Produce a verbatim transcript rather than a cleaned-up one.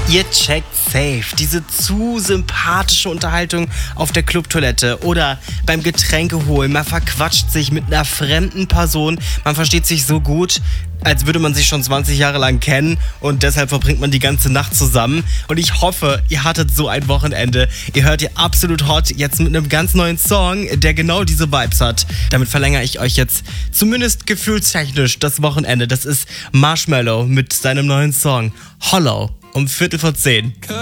Ihr checkt safe diese zu sympathische Unterhaltung auf der Clubtoilette oder beim Getränke holen. Man verquatscht sich mit einer fremden Person. Man versteht sich so gut, als würde man sich schon zwanzig Jahre lang kennen und deshalb verbringt man die ganze Nacht zusammen. Und ich hoffe, ihr hattet so ein Wochenende. Ihr hört ihr Absolut Hot jetzt mit einem ganz neuen Song, der genau diese Vibes hat. Damit verlängere ich euch jetzt zumindest gefühlstechnisch das Wochenende. Das ist Marshmello mit seinem neuen Song Hollow um Viertel vor zehn.